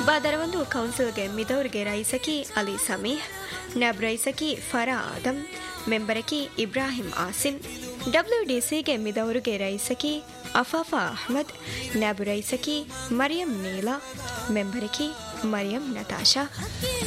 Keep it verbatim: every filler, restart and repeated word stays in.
ಬಾದರವೊಂದು ಕೌನ್ಸಿಲ್ಗೆ ಮಿದೌರ್ಗೆ ರೈಸಕಿ Ali ಸಮೀಹ್, ನಬ್ ರೈಸಕಿ Farah Adam, ಮೆಂಬರಕಿ Ibrahim awesome, ಡಬ್ಲ್ಯೂಡಿಸಿಗೆ ಮಿದೌರ್ಗೆ ರೈಸಕಿ ಅಫಾಫಾ Ahmed, ನಬ್ ರೈಸಕಿ Mariam Neela, ಮೆಂಬರಕಿ Mariam Natasha.